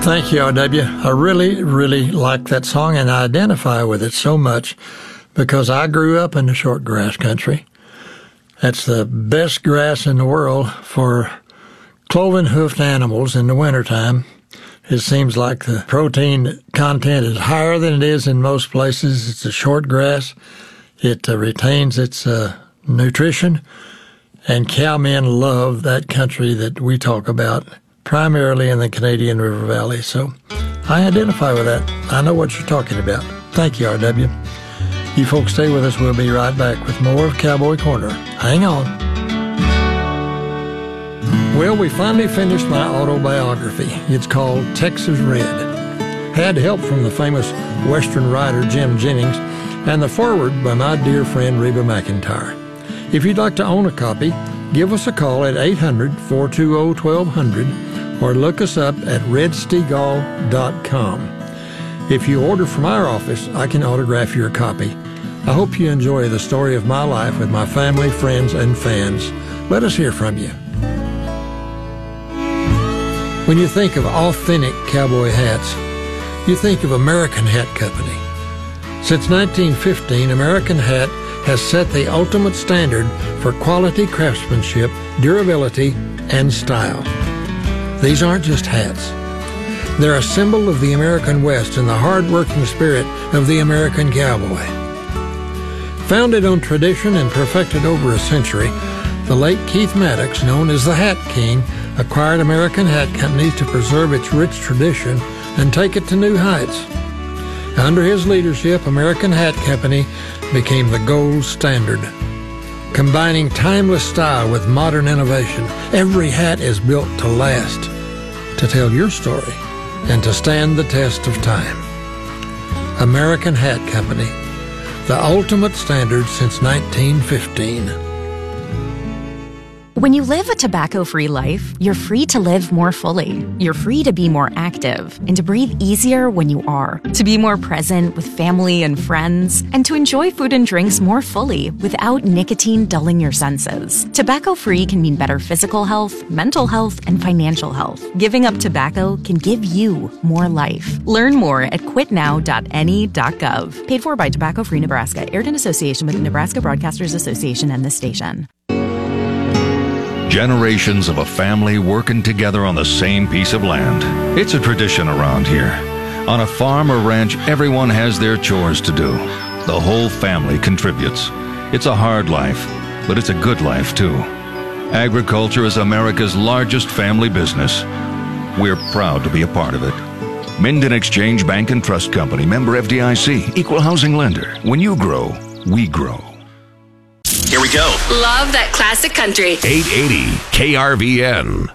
Thank you, R.W. I really, really like that song, and I identify with it so much because I grew up in the short grass country. That's the best grass in the world for cloven-hoofed animals in the wintertime. It seems like the protein content is higher than it is in most places. It's a short grass. It retains its nutrition, and cowmen love that country that we talk about, primarily in the Canadian River Valley. So I identify with that. I know what you're talking about. Thank you, R.W. You folks stay with us. We'll be right back with more of Cowboy Corner. Hang on. Well, we finally finished my autobiography. It's called Texas Red. Had help from the famous Western writer Jim Jennings and the foreword by my dear friend Reba McEntire. If you'd like to own a copy, give us a call at 800-420-1200 or look us up at redstegall.com. If you order from our office, I can autograph your copy. I hope you enjoy the story of my life with my family, friends, and fans. Let us hear from you. When you think of authentic cowboy hats, you think of American Hat Company. Since 1915, American Hat has set the ultimate standard for quality craftsmanship, durability, and style. These aren't just hats. They're a symbol of the American West and the hard-working spirit of the American cowboy. Founded on tradition and perfected over a century, the late Keith Maddox, known as the Hat King, acquired American Hat Company to preserve its rich tradition and take it to new heights. Under his leadership, American Hat Company became the gold standard. Combining timeless style with modern innovation, every hat is built to last, to tell your story, and to stand the test of time. American Hat Company, the ultimate standard since 1915. When you live a tobacco-free life, you're free to live more fully. You're free to be more active and to breathe easier when you are, to be more present with family and friends, and to enjoy food and drinks more fully without nicotine dulling your senses. Tobacco-free can mean better physical health, mental health, and financial health. Giving up tobacco can give you more life. Learn more at quitnow.ne.gov. Paid for by Tobacco Free Nebraska. Aired in association with the Nebraska Broadcasters Association and this station. Generations of a family working together on the same piece of land. It's a tradition around here. On a farm or ranch, everyone has their chores to do. The whole family contributes. It's a hard life, but it's a good life too. Agriculture is America's largest family business. We're proud to be a part of it. Minden Exchange Bank and Trust Company, member FDIC, equal housing lender. When you grow, we grow. Here we go. Love that classic country. 880 KRVN.